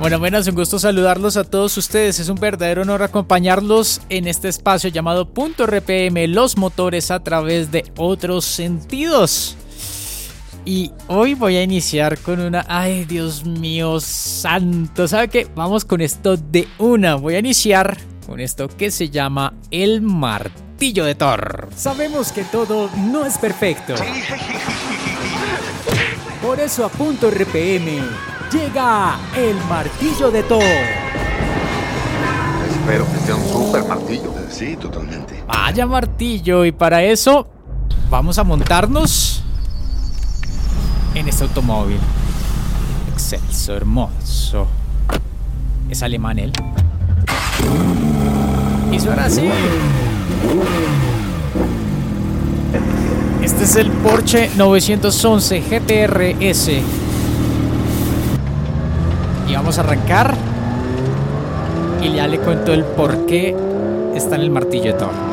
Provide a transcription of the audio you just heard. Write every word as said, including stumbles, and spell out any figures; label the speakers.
Speaker 1: Bueno, buenas, un gusto saludarlos a todos ustedes. Es un verdadero honor acompañarlos en este espacio llamado Punto R P M, los motores a través de otros sentidos. Y hoy voy a iniciar con una... ¡Ay, Dios mío santo! ¿Sabe qué? Vamos con esto de una. Voy a iniciar con esto que se llama el martillo de Thor. Sabemos que todo no es perfecto. Por eso a Punto R P M llega el martillo de Thor.
Speaker 2: Espero que sea un super martillo.
Speaker 3: Sí, totalmente.
Speaker 1: Vaya martillo, y para eso vamos a montarnos en este automóvil excelso, hermoso. Es alemán él. Y suena así. Este es el Porsche novecientos once G T R S. Y vamos a arrancar. Y ya le cuento el por qué está en el martillo de Thor.